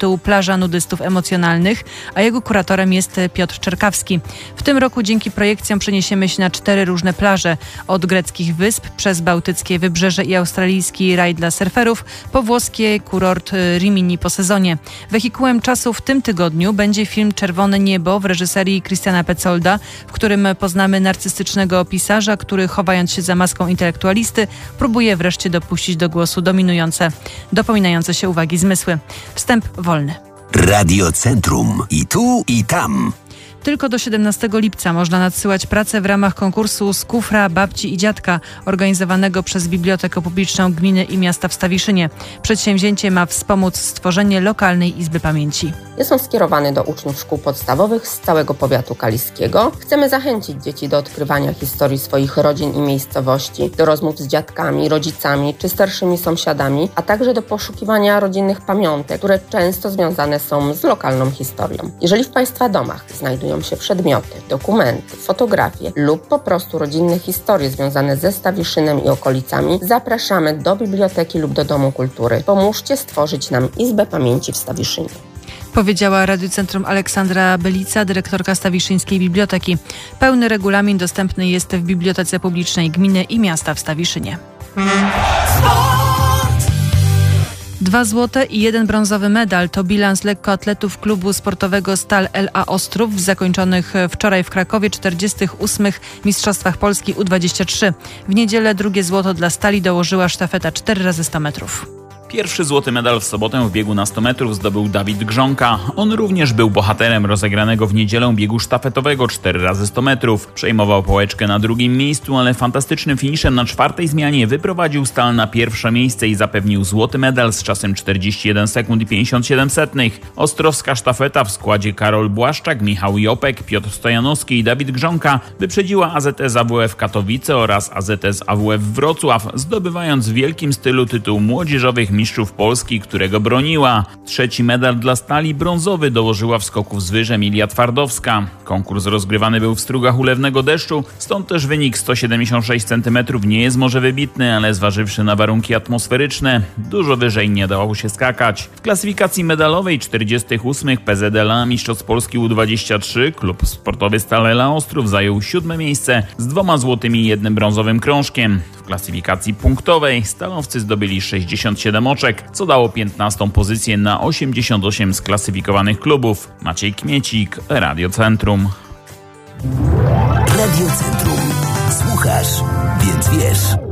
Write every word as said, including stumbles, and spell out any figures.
tytułu Plaża nudystów emocjonalnych, a jego kuratorem jest Piotr Czerkawski. W tym roku dzięki projekcjom przeniesiemy się na cztery różne plaże. Od greckich wysp, przez bałtyckie wybrzeże i australijski raj dla surferów, po włoskie kurort Rimini po sezonie. Wehikułem czasu w tym tygodniu będzie film Czerwone niebo w reżyserii Christiana Petzold'a, w którym poznamy narcystycznego pisarza, który chowając się za maską intelektualisty, próbuje wreszcie dopuścić do głosu dominujące, dopominające się uwagi zmysły. Wstęp wolny. Radio Centrum. I tu, i tam. Tylko do siedemnastego lipca można nadsyłać pracę w ramach konkursu z kufra babci i dziadka organizowanego przez Bibliotekę Publiczną Gminy i Miasta w Stawiszynie. Przedsięwzięcie ma wspomóc stworzenie lokalnej Izby Pamięci. Jest on skierowany do uczniów szkół podstawowych z całego powiatu kaliskiego. Chcemy zachęcić dzieci do odkrywania historii swoich rodzin i miejscowości, do rozmów z dziadkami, rodzicami czy starszymi sąsiadami, a także do poszukiwania rodzinnych pamiątek, które często związane są z lokalną historią. Jeżeli w Państwa domach znajdują się przedmioty, dokumenty, fotografie lub po prostu rodzinne historie związane ze Stawiszynem i okolicami, zapraszamy do biblioteki lub do Domu Kultury. Pomóżcie stworzyć nam Izbę Pamięci w Stawiszynie. Powiedziała Radiocentrum Aleksandra Belica, dyrektorka Stawiszyńskiej Biblioteki. Pełny regulamin dostępny jest w Bibliotece Publicznej Gminy i Miasta w Stawiszynie. Dwa złote i jeden brązowy medal to bilans lekkoatletów klubu sportowego Stal L A Ostrów w zakończonych wczoraj w Krakowie czterdziestych ósmych Mistrzostwach Polski U dwadzieścia trzy. W niedzielę drugie złoto dla Stali dołożyła sztafeta cztery razy sto metrów. Pierwszy złoty medal w sobotę w biegu na sto metrów zdobył Dawid Grząka. On również był bohaterem rozegranego w niedzielę biegu sztafetowego cztery razy sto metrów. Przejmował pałeczkę na drugim miejscu, ale fantastycznym finiszem na czwartej zmianie wyprowadził Stal na pierwsze miejsce i zapewnił złoty medal z czasem czterdzieści jeden sekund i pięćdziesiąt siedem setnych. Ostrowska sztafeta w składzie Karol Błaszczak, Michał Jopek, Piotr Stojanowski i Dawid Grząka wyprzedziła A Z S A W F Katowice oraz A Z S A W F Wrocław, zdobywając w wielkim stylu tytuł młodzieżowych mistrzów Polski, którego broniła. Trzeci medal dla Stali brązowy dołożyła w skoku z wyż Emilia Twardowska. Konkurs rozgrywany był w strugach ulewnego deszczu, stąd też wynik sto siedemdziesiąt sześć centymetrów nie jest może wybitny, ale zważywszy na warunki atmosferyczne, dużo wyżej nie dało się skakać. W klasyfikacji medalowej czterdziestych ósmych P Z L A Mistrzostw Polski U dwadzieścia trzy klub sportowy Stal L A Ostrów zajął siódme miejsce z dwoma złotymi i jednym brązowym krążkiem. W klasyfikacji punktowej stalowcy zdobyli sześćdziesiąt siedem oczek, co dało piętnastą pozycję na osiemdziesiąt osiem sklasyfikowanych klubów. Maciej Kmiecik, Radio Centrum. Radio Centrum. Słuchasz, więc wiesz.